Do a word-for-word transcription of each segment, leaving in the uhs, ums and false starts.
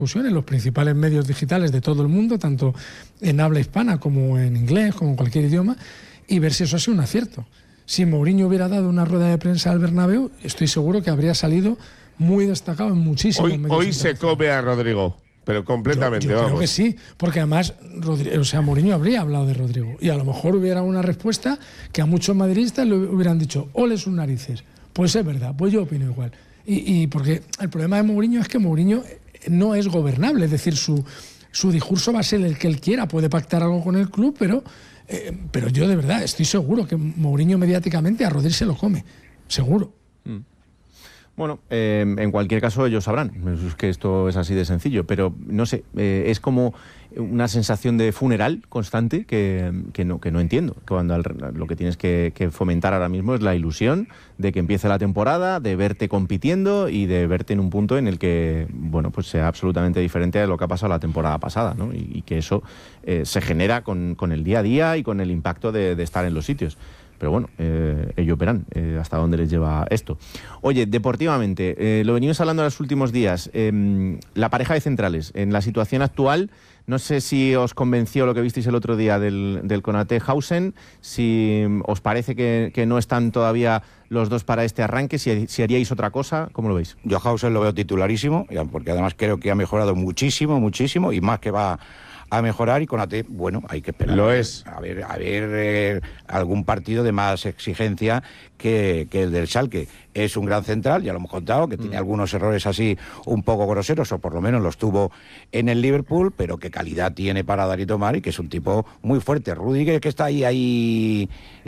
en los principales medios digitales de todo el mundo, tanto en habla hispana como en inglés, como en cualquier idioma, y ver si eso ha sido un acierto. Si Mourinho hubiera dado una rueda de prensa al Bernabéu, estoy seguro que habría salido muy destacado en muchísimos hoy, medios. Hoy se come a Rodrigo, pero completamente, yo, yo vamos. creo que sí, porque además, Rodrigo, o sea, Mourinho habría hablado de Rodrigo, y a lo mejor hubiera una respuesta que a muchos madridistas le hubieran dicho, ole sus narices. Pues es verdad, pues yo opino igual. Y, y porque el problema de Mourinho es que Mourinho no es gobernable, es decir, su, su discurso va a ser el que él quiera, puede pactar algo con el club, pero, eh, pero yo de verdad estoy seguro que Mourinho mediáticamente a Rodri se lo come, seguro. Mm. Bueno, eh, en cualquier caso ellos sabrán, es que esto es así de sencillo, pero no sé, eh, es como una sensación de funeral constante que, que, no, que no entiendo. Cuando al, lo que tienes que, que fomentar ahora mismo es la ilusión de que empiece la temporada, de verte compitiendo y de verte en un punto en el que, bueno, pues sea absolutamente diferente de lo que ha pasado la temporada pasada, ¿no? Y, y que eso eh, se genera con, con el día a día y con el impacto de, de estar en los sitios. Pero bueno, eh, ellos verán eh, hasta dónde les lleva esto. Oye, deportivamente, eh, lo venimos hablando en los últimos días, eh, la pareja de centrales, en la situación actual, no sé si os convenció lo que visteis el otro día del, del Konaté-Hausen, si os parece que, que no están todavía los dos para este arranque, si, si haríais otra cosa, ¿cómo lo veis? Yo a Hausen lo veo titularísimo, porque además creo que ha mejorado muchísimo, muchísimo, y más que va a mejorar, y Konaté, bueno, hay que esperar. Lo es. A ver, a ver eh, algún partido de más exigencia que, que el del Schalke. Es un gran central, ya lo hemos contado, que mm. tiene algunos errores así un poco groseros, o por lo menos los tuvo en el Liverpool, pero que calidad tiene para dar y tomar, y que es un tipo muy fuerte. Rudiger, que está ahí, ahí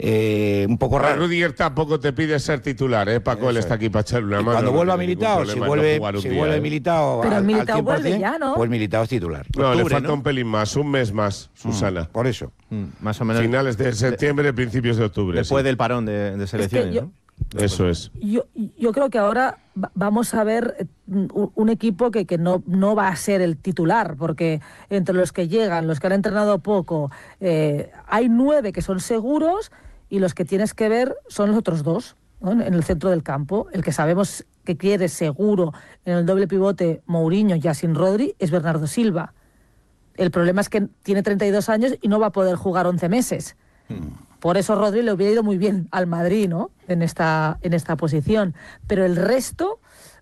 eh, un poco raro. Rudiger tampoco te pide ser titular, ¿eh, Paco? Eso. Él está aquí para echarle una mano. Cuando no vuelva Militao, si vuelve, no si vuelve Militao pero al, Militao al vuelve ya, ¿no? Pues Militao es titular. No, octubre, le falta ¿no? un pelín más, un mes más, Susana. Mm, por eso. Mm, más o menos. Finales de septiembre, de, principios de octubre. Después sí. del parón de, de selecciones, es que yo, ¿no? Eso es. Yo, yo creo que ahora vamos a ver un, un equipo que, que no, no va a ser el titular, porque entre los que llegan, los que han entrenado poco, eh, hay nueve que son seguros, y los que tienes que ver son los otros dos, ¿no? En el centro del campo. El que sabemos que quiere seguro en el doble pivote Mourinho ya sin Rodri es Bernardo Silva. El problema es que tiene treinta y dos años y no va a poder jugar once meses. Hmm. Por eso Rodri le hubiera ido muy bien al Madrid, ¿no? En esta, en esta posición. Pero el resto,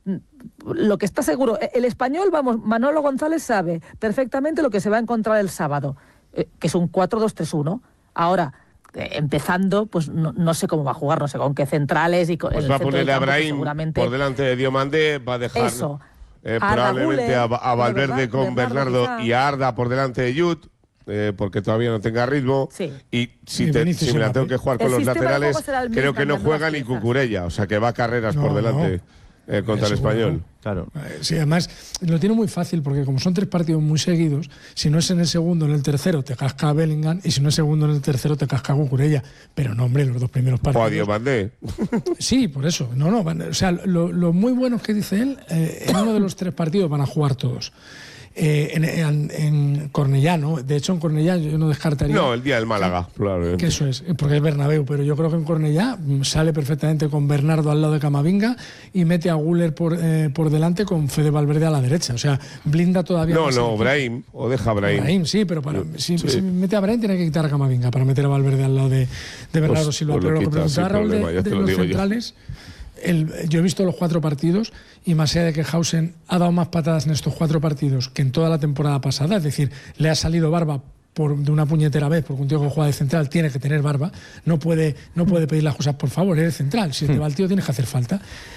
lo que está seguro, el español, vamos, Manolo González sabe perfectamente lo que se va a encontrar el sábado, eh, que es un cuatro dos tres uno. Ahora, eh, empezando, pues no, no sé cómo va a jugar, no sé con qué centrales y con pues el va a centro poner a campo, Brahim seguramente por delante de Diomandé, va a dejar eso, eh, a probablemente Raúl, a, a Valverde de con Bernardo, Bernardo y a Arda por delante de Jude. Eh, porque todavía no tenga ritmo, sí. Y si, y te, si me la tengo que jugar con el los laterales, creo que no juega ni piezas. Cucurella, o sea que va a carreras no, por delante no. eh, contra el Español. Claro. Sí, además lo tiene muy fácil, porque como son tres partidos muy seguidos, si no es en el segundo, en el tercero te casca a Bellingham, y si no es segundo, en el tercero te casca a Cucurella. Pero no, hombre, los dos primeros partidos. O a Diomandé. Sí, por eso. No, no, o sea, lo, lo muy bueno que dice él, eh, en uno de los tres partidos van a jugar todos. Eh, en, en, en Cornellá, ¿no? De hecho, en Cornellá yo no descartaría... No, el día del Málaga, que, probablemente. Que eso es, porque es Bernabéu, pero yo creo que en Cornellá sale perfectamente con Bernardo al lado de Camavinga y mete a Güler por, eh, por delante con Fede Valverde a la derecha. O sea, blinda todavía... No, no, Brahim, o deja a Brahim. Brahim, sí, pero para, si, sí. si mete a Brahim tiene que quitar a Camavinga para meter a Valverde al lado de, de Bernardo pues, Silva. pues pero lo, lo que quita, preguntaba Raúl de, problema, de los centrales... El, yo he visto los cuatro partidos, y más allá de que Hausen ha dado más patadas en estos cuatro partidos que en toda la temporada pasada, es decir, le ha salido barba por, de una puñetera vez, porque un tío que juega de central tiene que tener barba, no puede, no puede pedir las cosas por favor, eres central, si te va el tío tienes que hacer falta.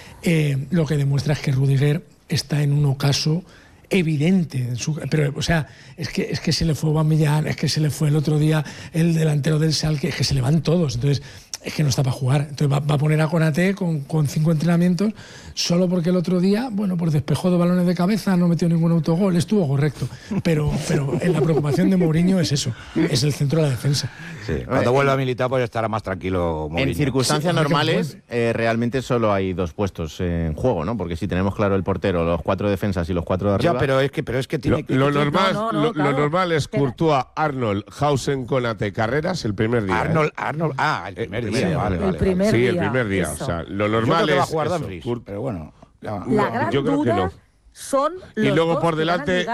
Eh, lo que demuestra es que Rudiger está en un ocaso evidente, su, pero o sea, es que, es que se le fue Aubameyang, es que se le fue el otro día el delantero del Schalke, es que se le van todos, entonces es que no está para jugar. Entonces va, va a poner a Konaté con, con cinco entrenamientos solo porque el otro día, bueno, pues despejó dos balones de cabeza, no metió ningún autogol, estuvo correcto. Pero, pero en la preocupación de Mourinho es eso, es el centro de la defensa. Sí, cuando vuelva a Militao pues estará más tranquilo Mourinho. En circunstancias sí, normales, eh, realmente solo hay dos puestos en juego, ¿no? Porque si tenemos claro el portero, los cuatro defensas y los cuatro de arriba... Ya, pero es que, pero es que tiene lo, que... Lo normal, no, no, lo, claro. lo normal es Courtois, Arnold, Hausen, Konaté, Carreras el primer día. Arnold, ¿eh? Arnold, ah, el primer día. Sí, vale, el vale, primer sí, día, el primer día. eso. O sea, lo Yo normal creo que es va a jugar eso, Dumfries, Kurt... pero bueno. Ya, La no, gran yo creo duda, que no. son los y luego dos por que van a delante llegar